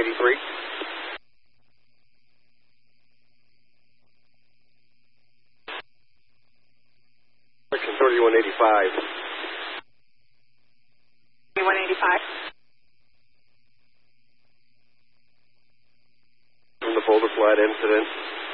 3183. Section 3185. 3185. From the Boulder Flat incident.